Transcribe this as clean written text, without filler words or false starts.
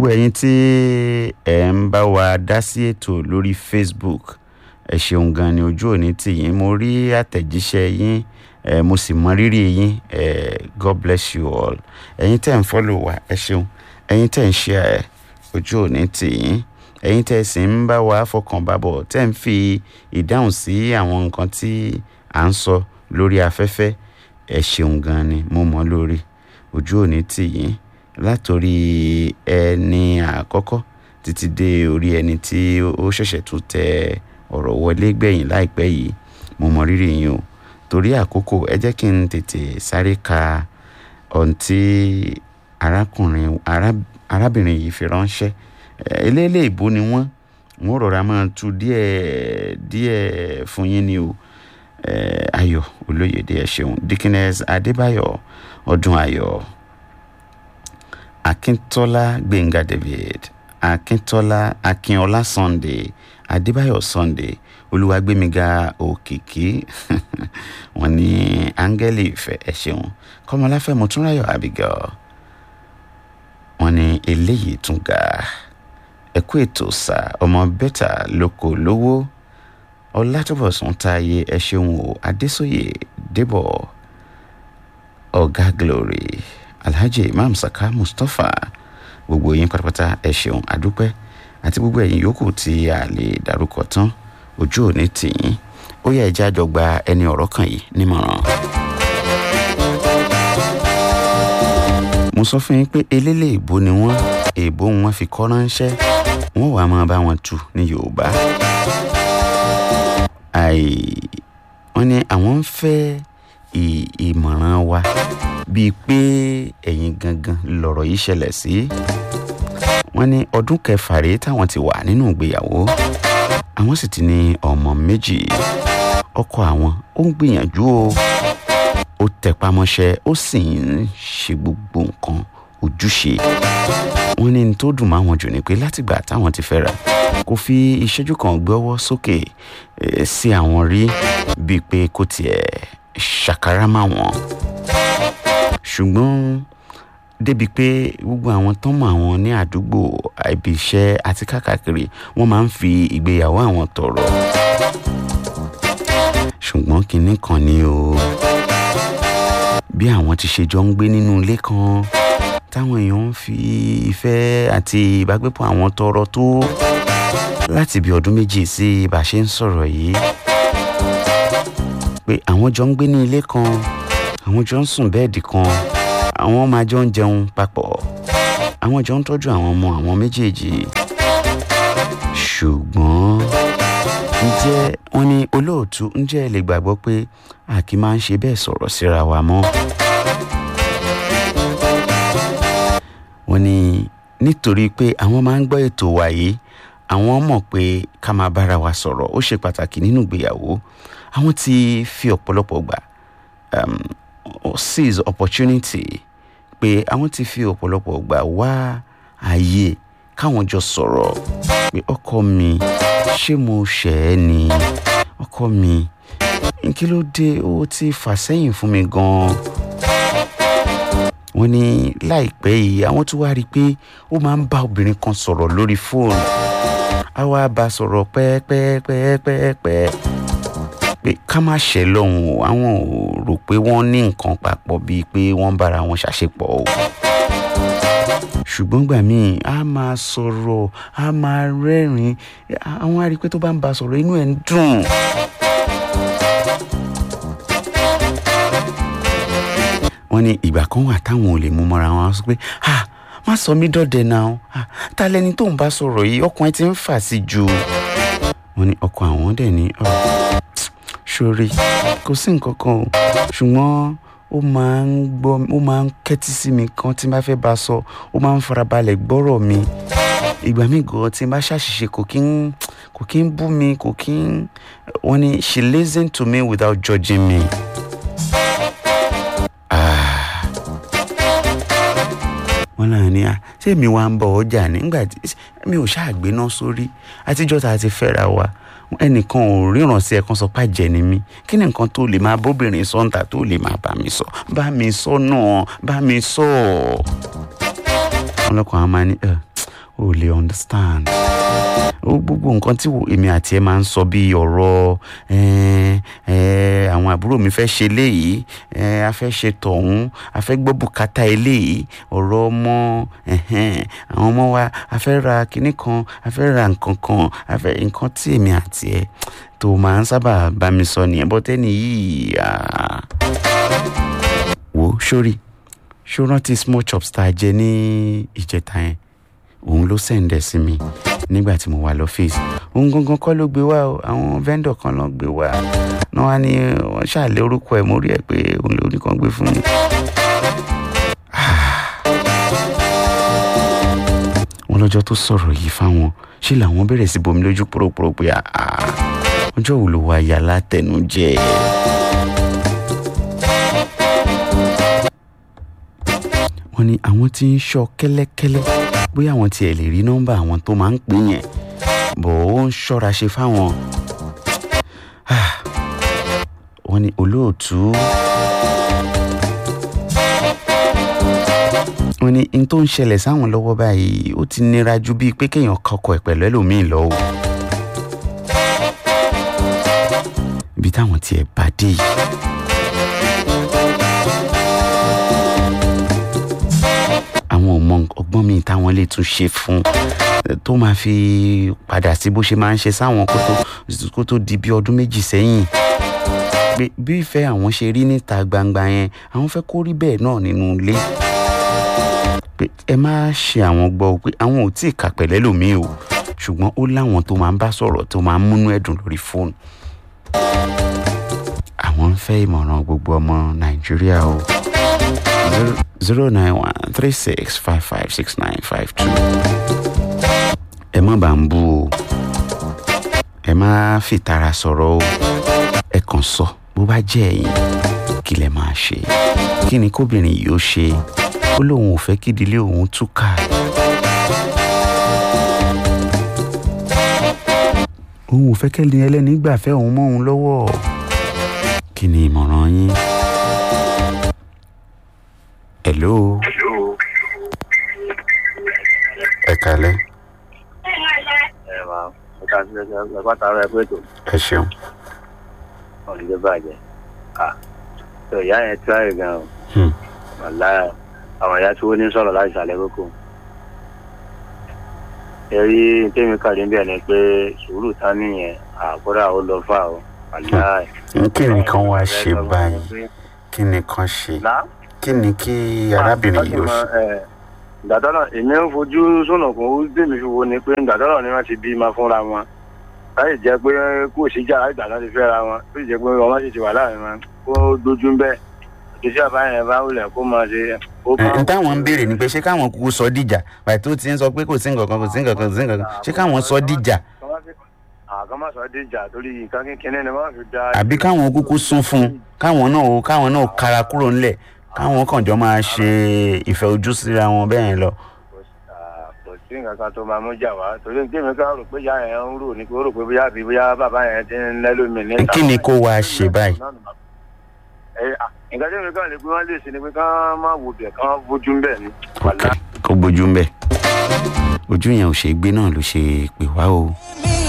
gbogbo ẹ̀yin tí ẹ ń bá wa dá sí ètò lórí Facebook ẹ ṣeun gan ni, ojú òní tì yín. Mo rí àtẹ̀jíṣẹ́ yín, mo sì mọ rírì yín. God bless you all. Ẹ̀yin tẹ́ ń follow wa ẹ ṣeun, ẹ̀yin tẹ́ ń share ojú òní tì yín, ẹ̀yin tẹ́ sì ń bá wa fọkàn bábọ̀, tẹ́ ń fi ìdáhùn sí àwọn nǹkan tí à ń sọ lórí afẹ́fẹ́, ẹ ṣeun gan ni, mo mọ̀ lórí. Ojú òní tì yín látòrí ẹni àkọ́kọ́ títí dé orí ẹni tí ó ṣẹ̀ṣẹ̀ tún tẹ ọ̀rọ̀ wọlé gbẹ̀yìn láìpẹ́ yìí. Mo mọ rírì yín o. Torí àkókò ẹ jẹ́ kí n tètè sáré ka ohun tí arábìnrin yìí fi ránṣẹ́. Eléèlé ìbò ni wọ́n rọra máa tú díẹ̀ fún yín ni o. Ayọ̀ Olóyèdé ẹ ṣeun. Dickiness Adébáyọ̀ Ọdún Ayọ̀, Akíntọ́lá Gbénga David, Akínọlá Sunday, Adébáyọ̀ Sunday, Olúwagbémiga Òkìkí wọ́n ní Áńgẹ́lì Ìfẹ́ ẹ ṣeun. Kọ́mọláfẹ́ Mọ́túnráyọ̀ Abigail wọ́n ní eléyìí tún ga. Ẹ kú ètò sà, ọmọ bẹ́tà lóko lówó. Ọlátúbọ̀sún Táyé ẹ ṣeun o. Adésóyè Débọ̀, Ọ̀gá Glory, Alhaji Imam Saka Mustapha, gbogbo yín pátápátá ẹ ṣeun àdúpẹ́, àti gbogbo ẹ̀yin yòókù tí a lè dárúkọ tán. Ojú òní tì yín. Ó yẹ ẹjẹ́ àjọ gba ẹni ọ̀rọ̀ kan yìí nímọ̀ràn. Mo sọ fún yín pé eléèlé ìbò ni wọ́n, èèbó wọn fi kọ́ ránṣẹ́, wọ́n wàá máa bá wọn tú ní Yorùbá. Wọ́n ní àwọn ń fẹ́ ìmọ̀ràn wa bíi pé ẹ̀yin gangan lọ̀rọ̀ yìí ṣẹlẹ̀ sí. Wọ́n ní ọdún kẹfà rèé táwọn ti wà nínú ìgbéyàwó, àwọn sì ti ní ọmọ 2. Ọkọ àwọn ó ń gbìyànjú o, ó tẹpámọ́ṣẹ́, ó sì ń ṣe gbogbo nǹkan ojúṣe. Wọ́n ní tó dùn máa wọn jù ni pé látìgbà táwọn ti fẹ́ra kò fi ìṣẹ́jú kan gbọ́wọ́ sókè sí àwọn rí, bíi pé kò tiẹ̀ ṣàkárá máa wọn. Ṣùgbọ́n débi pé gbogbo àwọn tó mọ̀ àwọn ní àdúgbò, ibi iṣẹ́ àti káàkiri wọ́n máa ń fi ìgbéyàwó àwọn tọrọ. Ṣùgbọ́n kinní kan ni o, bí àwọn ti ṣe jọ ń gbé nínú ilé kan táwọn èèyàn ń fi ìfẹ́ àti ìbágbépọ̀ àwọn tọrọ tó láti bí ọdún 2 sí bá ṣe ń sọ̀rọ̀ yìí, pé àwọn jọ ń gbé ní ilé kan, àwọn jọ ń sùn bẹ́ẹ̀dì kan, àwọn máa jọ ń jẹun papọ̀, àwọn jọ ń tọ́jú àwọn ọmọ àwọn méjèèjì. Ṣùgbọ́n ǹjẹ́ wọ́n ní olóòtú, ǹjẹ́ ẹ lè gbàgbọ́ pé a kì í máa ń ṣe bẹ́ẹ̀ sọ̀rọ̀ síra wa mọ́. Wọ́n ní nítorí pé àwọn máa ń gbọ́ ètò wa yìí, àwọn mọ̀ pé ká máa bára wa sọ̀rọ̀ ó ṣe pàtàkì nínú ìgbéyàwó. Àwọn ti fi ọ̀pọ̀lọpọ̀ gbà seize opportunity, pé àwọn ti fi ọ̀pọ̀lọpọ̀ gbà wá ààyè káwọn jọ sọ̀rọ̀ pé ọkọ mi, ṣé mo ṣẹ̀ ẹ́ ni? Ọkọ mi, kí ló dé? Ó ti fà sẹ́yìn fún mi gan-an. Wọ́n ní láìpẹ́ yìí àwọn tún wá rí i pé ó máa ń bá obìnrin kan sọ̀rọ̀ lórí fóònù. A wá bá sọ̀rọ̀ pẹ́ẹ́pẹ́ẹ́pẹ́ẹ́pẹ́ pé ká má ṣẹ̀ lọ́hùn o, àwọn ò rò pé wọ́n ní nǹkan papọ̀ bíi pé wọ́n bára wọn ṣàṣepọ̀ o. Ṣùgbọ́n gbà míì a máa sọ̀rọ̀, a máa rẹ́rìn-ín, àwọn á rí i pé tó bá ń bá sọ̀rọ̀ inú ẹ̀ ń dùn. Wọ́n ní ìgbà kan wà táwọn ò lè mú mọ́ra wọn, sọ pé má sọ mí dọ̀dẹ̀ náà, ta lẹni tó ń bá sọ̀rọ̀ yìí, ọkùnrin ti ń fà sí jù. Wọ́n ní ọkọ àwọn dẹ̀ ní ṣorí kò sí nǹkan kan o, ṣùgbọ́n ó máa ń kẹ́tí sí mi kan tí n bá fẹ́ bá sọ, ó máa ń farabalẹ̀ gbọ́rọ̀ mi. Ìgbà míì gan tí n bá ṣàṣìṣe kò kí ń bú mi, kò kí ń. Wọ́n ní she listened to me without judging me. Wọ́n náà ní ṣé mi wá ń bọ̀ ọjà nígbà tí mi ò ṣàgbé náà sórí àtijọ́ tá a ti fẹ́ra wa, ẹnìkan ò ríran sí ẹ̀kan sọ pé àjẹ́ ni mí. Kí ni nǹkan tó lè máa bóbìnrin sọ́ńtà tó lè máa bá mi sọ náà, bá mi sọ. Ọlọ́kàn á máa ní o lè understand. Gbogbo nǹkan tí èmi àti ẹ máa ń sọ bí ọ̀rọ̀ àwọn àbúrò mi fẹ́ ṣe léyìí, a fẹ́ ṣe tọ̀hún, a fẹ́ gbọ́ bùkátà eléyìí, ọ̀rọ̀ ọmọ, àwọn ọmọ wa, a fẹ́ ra kinní kan, a fẹ́ ra nǹkan kan, a fẹ́ nǹkan tí èmi àti ẹ tó máa ń sábà bá mi sọ nìyẹn. But ẹni yìí wo sórí ṣó rántí small chops tá a jẹ ní ìjẹta yẹn, òun ló sẹ̀ǹdẹ̀ sí mi nígbà tí mo wà lọ́fíìsì. Òun gangan kọ́ ló gbé wá o, àwọn vendor kan ló gbé wá náà wá ní wọ́n ṣàlẹ̀ orúkọ ẹ̀ mórí ẹ̀ pé òun ló ní kan gbé fún mi. wọ́n lọ́jọ́ tó sọ̀rọ̀ yìí fáwọn ṣé làwọn bẹ̀rẹ̀ sí bomi lójú pòròpòrò pé ọjọ́ wo ló wá yà látẹnujẹ. wọ́n ní àwọn tí ń ṣọ́ kẹ́lẹ́kẹ́lẹ́ bóyá àwọn tiẹ̀ lè rí nọ́mbà àwọn tó máa ń pè yẹn bọ̀ ó ń ṣọ́ra ṣe fáwọn. wọ́n ní olóòtú, wọ́n ní n tó ń ṣẹlẹ̀ sáwọn lọ́wọ́ báyìí ó ti nira ju bíi pé kéèyàn kọkọ̀ ẹ̀ pẹ̀lú ẹlòmíì lọ o. ibi táwọn tiẹ̀ bá dé yìí. àwọn ọmọ ọgbọ́n mi táwọn lè tún ṣe fún tó máa fi padà sí bó ṣe máa ń ṣe sáwọn kó tó di bí ọdún méjì sẹ́yìn. pé bí ìfẹ́ àwọn ṣe rí níta gbangba yẹn àwọn fẹ́ kó rí bẹ́ẹ̀ náà nínú ilé. pé ẹ má ṣe àwọn gbọ́ pé àwọn ò tí ì kà pẹ̀lẹ́ lòmíì o, ṣùgbọ́n ó láwọn tó máa ń bá sọ̀rọ̀ tó máa ń múnú ẹ̀dùn lórí fóònù. àwọn ń fẹ́ ìmọ̀ràn gbogbo ọmọ Nàìjíríà o. 09136556952. ẹ má bá ń bú o, ẹ má fìtara sọ̀rọ̀ o, ẹ kàn sọ bó bá jẹ́ ẹ̀yin kí lẹ máa ṣe, kí ni kóbìnrin yìí ó ṣe. ó lóun ò fẹ́ kí ìdílé òun túkà. òun ò fẹ́ kẹ́ni ẹlẹ́ni gbàfẹ́ òun mọ́ òun lọ́wọ́. kí ni ìmọ̀ràn yín? Hello. Ẹ kálẹ́. Ẹ ṣeun. Ọ̀lẹ́ bàjẹ́. Ìyá yẹn tí wáyé gan o. Wàlá àwọn ìyá tí wọ́n ní sọ̀rọ̀ láti ṣàlẹ̀ kókó. Ẹ̀rí tèmi kàdé bẹ́ẹ̀ ni pé sùúrù tán nìyẹn àkúrà ó lọ fà o. Wàlá. Kí ni kan wá ṣe báyìí? Kí ni kan ṣe? Kí ni kí arábìnrin yìí ó ṣe? Dàdọ́nà èmi ń fojú sọ̀nàkùn ó dèmi fi wo ni pé dàdọ́nà ni wọ́n ti bí ma fúnra wọn. láì jẹ́ pé kò sí jà láì dàdọ́ ti fẹ́ra wọn tó jẹ́ pé ọmọ sì ti wà láàrin wọn kó dojú ń bẹ́ẹ̀. Ìṣe àbáyẹn bá wulẹ̀ kó máa ṣe. n táwọn ń béèrè ni pé ṣé káwọn kúkú sọ dìjà báyìí tó ti ń sọ pé kò sí nǹkan kò sí nǹkan ṣé káwọn sọ dìjà. àkàmọ́ sọ dìjà torí nǹkan kékeré ni wọ́n fi da. àbí káwọn kúkú sún fún káwọn náà kára kúrò ńlẹ̀ káwọn kàn jọ máa ṣe ìfẹ́ ojú síra wọn bẹ́ẹ̀ lọ. kò sí nǹkan kan tó máa mú jà wá torí gbèmí ká rò pé ìyá yẹn ń rò ní pé ó rò pé bóyá bàbá yẹn ti ń lẹ́lómi ní. kí ni kó wá ṣe báyìí. nǹkan tí mi kàn lè pé wọ́n lè ṣe ni pé ká má wo bẹ̀ ká bójú ń bẹ̀ ni. kó bójú ń bẹ̀ ojú yẹn ò ṣe gbé náà ló ṣe pè wá o.